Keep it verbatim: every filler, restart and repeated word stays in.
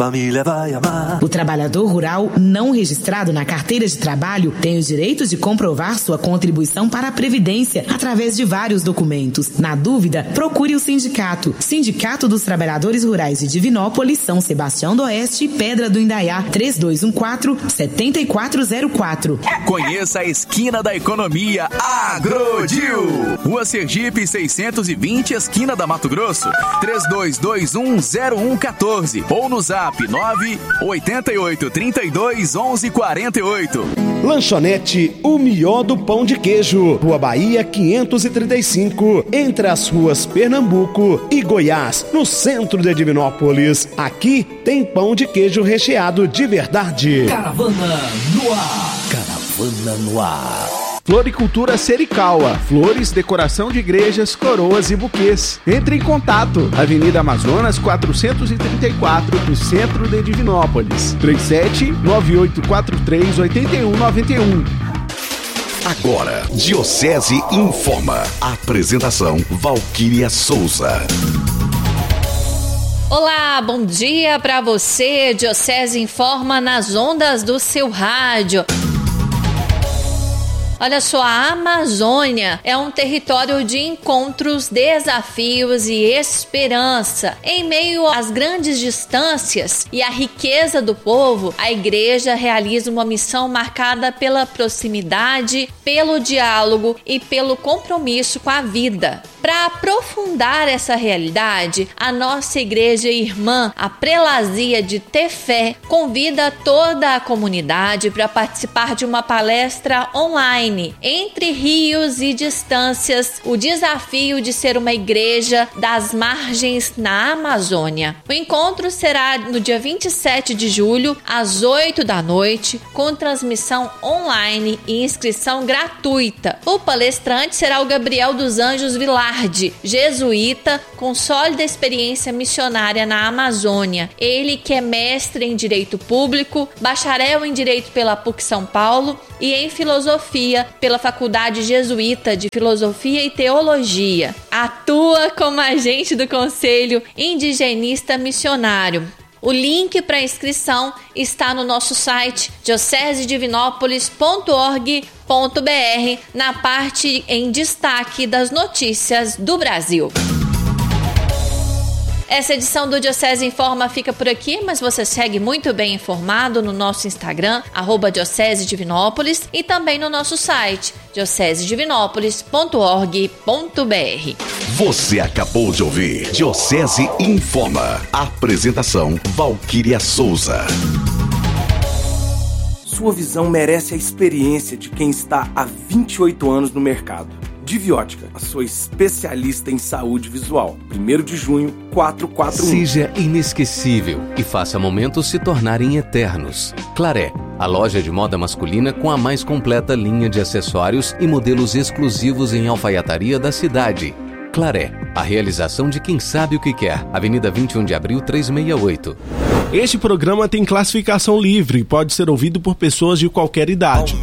família vai amar. O trabalhador rural não registrado na carteira de trabalho tem o direito de comprovar sua contribuição para a Previdência através de vários documentos. Na dúvida, procure o sindicato. Sindicato dos Trabalhadores Rurais de Divinópolis, São Sebastião do Oeste e Pedra do Indaiá, três dois um quatro, sete quatro zero quatro. Conheça a esquina da economia Agrodil. Rua Sergipe seiscentos e vinte, esquina da Mato Grosso, três dois dois um zero um um quatro ou no zap nove oito oito, três dois, onze, quatro oito. Lanchonete O Mió do Pão de Queijo, Rua Bahia quinhentos e trinta e cinco, entre as ruas Pernambuco e Goiás, no centro de Divinópolis. Aqui tem pão de queijo recheado de verdade. Caravana no ar. Caravana no ar. Floricultura Sericaua, flores, decoração de igrejas, coroas e buquês. Entre em contato, Avenida Amazonas quatrocentos e trinta e quatro, no centro de Divinópolis. três sete nove oito quatro três oito um nove um. Agora, Diocese Informa. Apresentação Valquíria Souza. Olá, bom dia para você. Diocese Informa nas ondas do seu rádio. Olha só, a Amazônia é um território de encontros, desafios e esperança. Em meio às grandes distâncias e à riqueza do povo, a igreja realiza uma missão marcada pela proximidade, pelo diálogo e pelo compromisso com a vida. Para aprofundar essa realidade, a nossa igreja irmã, a Prelazia de Tefé, convida toda a comunidade para participar de uma palestra online. Entre rios e distâncias, o desafio de ser uma igreja das margens na Amazônia. O encontro será no dia vinte e sete de julho, às oito da noite, com transmissão online e inscrição gratuita. O palestrante será o Gabriel dos Anjos Vilar, jesuíta com sólida experiência missionária na Amazônia. Ele que é mestre em Direito Público, bacharel em Direito pela P U C São Paulo e em Filosofia pela Faculdade Jesuíta de Filosofia e Teologia. Atua como agente do Conselho Indigenista Missionário. O link para inscrição está no nosso site diocese divinópolis ponto org ponto br, na parte em destaque das notícias do Brasil. Essa edição do Diocese Informa fica por aqui, mas você segue muito bem informado no nosso Instagram, arroba Diocese Divinópolis, e também no nosso site, diocese divinópolis ponto org ponto br. Você acabou de ouvir Diocese Informa. Apresentação Valquíria Souza. Sua visão merece a experiência de quem está há vinte e oito anos no mercado. Diviótica, a sua especialista em saúde visual. primeiro de junho, quatrocentos e quarenta e um. Seja inesquecível e faça momentos se tornarem eternos. Claré, a loja de moda masculina com a mais completa linha de acessórios e modelos exclusivos em alfaiataria da cidade. Claré, a realização de quem sabe o que quer. Avenida vinte e um de abril, trezentos e sessenta e oito. Este programa tem classificação livre e pode ser ouvido por pessoas de qualquer idade.